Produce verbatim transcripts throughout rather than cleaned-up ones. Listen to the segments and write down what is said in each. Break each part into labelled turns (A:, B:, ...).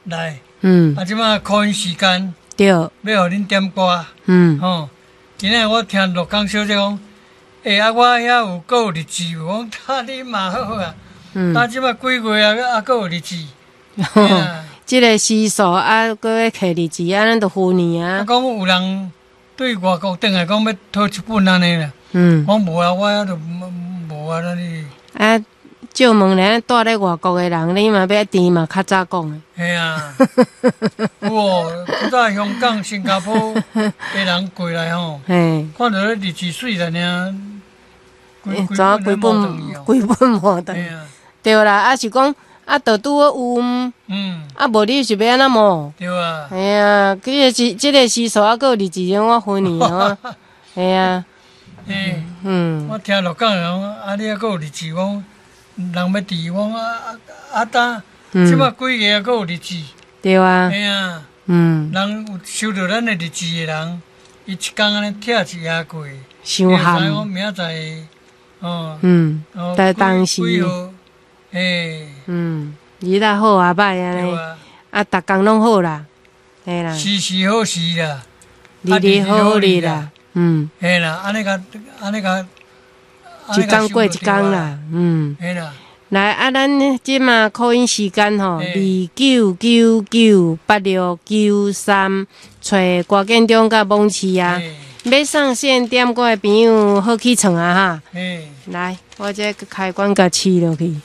A: 来，
B: 嗯，
A: 啊，即马考因时间，
B: 对，
A: 要互恁点歌，
B: 嗯，
A: 吼。今仔我听陆江小姐讲，诶、啊，我遐有搁有日子，我讲你嘛好啊，
B: 嗯，
A: 呾即马几月啊，啊，搁有日子，嘿啦。
B: 即个习俗啊，搁要摕日子啊，咱都赴年
A: 啊，
B: 啊。
A: 讲有人对外国转来讲要讨一本安尼啦，
B: 嗯，
A: 我无啊，我遐就无啊，咱哩。
B: 啊，借问咧，住咧外国诶人，你嘛要甜嘛较早讲诶。
A: 嘿啊，有哦，古早香港、新加坡诶人过来吼，
B: 嘿，
A: 看到日子水了呢，规规
B: 怎规
A: 本都无
B: 本
A: 等伊哦。
B: 规本无等
A: 嘿？啊，
B: 对啦，啊是讲啊，倒拄好有，
A: 嗯，
B: 啊无你是要安怎么？
A: 对啊。
B: 哎呀，即个是即个习俗啊，搁有日子我分你哦。哎呀，
A: 嘿，
B: 嗯，
A: 我听陆港人讲，啊，你还搁有日子，讲人要治，我讲啊啊啊，当即马几个啊，搁有日子。
B: 对啊，
A: 嘿啊。
B: 嗯，
A: 人有收到咱的日子的人，伊一工安尼拆一下过，
B: 伤
A: 我
B: 寒，
A: 明仔载，哦，
B: 嗯，
A: 哦
B: 在当时，
A: 几号，嘿，
B: 嗯，日仔好啊歹安尼，
A: 对啊，
B: 啊，逐工拢好啦，嘿啦，
A: 时时好时啦，
B: 日日好日啦，嗯，
A: 嘿啦，安尼甲安尼甲，
B: 一工过一工啦，嗯。
A: 嘿啦，
B: 来啊，咱即马考音时间吼，二
A: 嘿
B: 九九九八六九三，找郭建中甲蒙市啊，
A: 嘿，
B: 要上线点歌的朋友好起床啊哈！
A: 嘿，
B: 来，我这个开关甲试落去。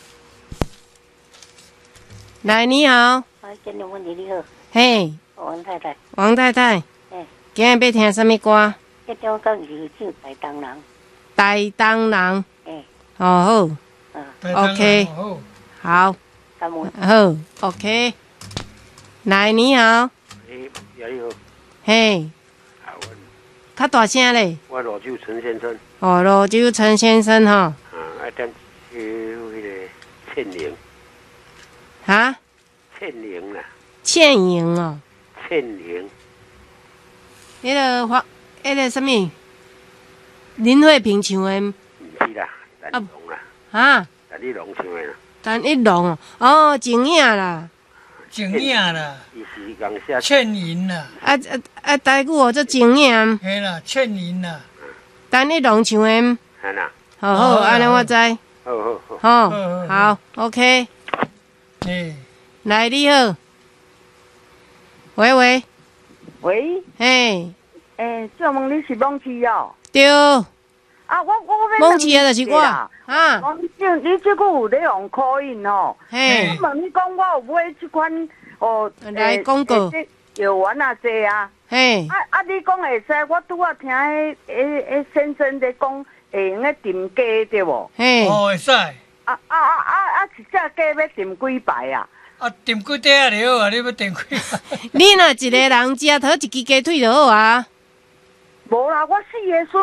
B: 来，你好，
C: 啊，建中问题你好，
B: 嘿，
C: 王太太，
B: 王太太，
C: 哎，
B: 今日要听什么歌？
C: 建中讲是唱台东人，
B: 台东人，
C: 哎，
B: 哦
C: 啊，
B: 好，OK，
A: 好，
B: 好，
C: 感恩，
B: 好，OK。来，你好，
D: 诶，你好，
B: 嘿，
D: 啊，我
B: 较大声咧。
D: 我罗州陈先生，
B: 哦，罗州陈先生吼，
D: 啊，啊，等去迄个倩玲，
B: 哈，
D: 倩玲啦，
B: 倩莹哦，
D: 倩玲，
B: 迄个黄，迄个什么，林慧萍唱的，
D: 毋是啦，陈龙啦，
B: 哈，
D: 陈立龙唱的啦，
B: 陈一龙哦，哦，静影啦，
A: 静影啦，
D: 伊是讲写
A: 倩莹啦，
B: 啊啊啊，台语哦，做静影，
A: 嘿啦，倩莹啦，
B: 陈一龙唱的，
D: 哈啦，
B: 好好，
A: 哦
B: 安尼我知，
D: 好好好，
B: 吼，好，OK，
A: 嘿，
B: 来你好，喂喂，
E: 喂，
B: 嘿，
E: 诶，借问你是蒙市哦？
B: 对，
E: 啊，我我要
B: 蒙市的就是我，哈，
E: 我你这你这个有咧用口音哦？
B: 嘿
E: 我，问你讲，我有买这款哦，
B: 来广告
E: 诶这药丸啊，这啊，
B: 嘿，
E: 啊啊，你讲会使？我拄仔听迄迄迄先生在讲会用咧炖鸡对无？
B: 嘿，
A: 哦，会使，啊，
E: 啊啊啊啊啊！一只鸡要炖几排啊？
A: 炖几块啊就好啊，你要炖几？
B: 你若一个人食讨一支鸡腿就好啊。
E: 无啦，我四个孙。